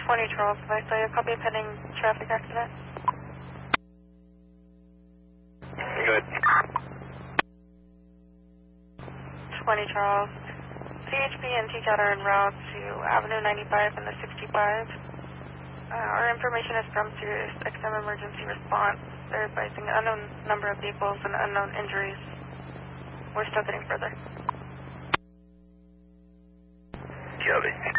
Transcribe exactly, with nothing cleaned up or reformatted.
twenty Charles, if I saw you, copy a pending traffic accident. Good. twenty Charles. C H P and T C A T are en route to Avenue ninety-five and the sixty-five. Uh, our information is from Sirius X M Emergency Response. They're advising an unknown number of vehicles and unknown injuries. We're still getting further. Copy.